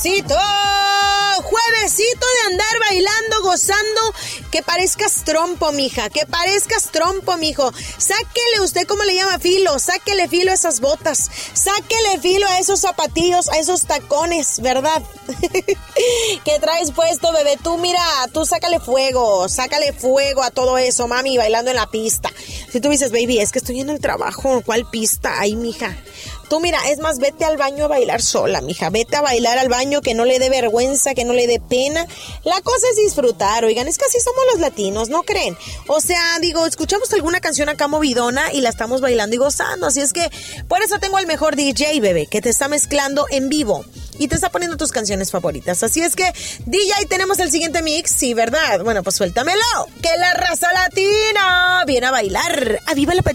juevesito de andar bailando, gozando, que parezcas trompo, mija, que parezcas trompo, mijo. Sáquele usted, ¿cómo le llama? Filo, sáquele filo a esas botas, sáquele filo a esos zapatillos, a esos tacones, ¿verdad? ¿Qué traes puesto, bebé? Tú, mira, tú sácale fuego a todo eso, mami, bailando en la pista. Si tú dices, baby, es que estoy en el trabajo, ¿cuál pista? Ay, mija. Tú mira, es más, vete al baño a bailar sola, mija. Vete a bailar al baño, que no le dé vergüenza, que no le dé pena. La cosa es disfrutar, oigan, es que así somos los latinos, ¿no creen? O sea, digo, escuchamos alguna canción acá movidona y la estamos bailando y gozando. Así es que por eso tengo el mejor DJ, bebé, que te está mezclando en vivo y te está poniendo tus canciones favoritas. Así es que, DJ, tenemos el siguiente mix, sí, ¿verdad? Bueno, pues suéltamelo, que la raza latina viene a bailar. ¡A viva la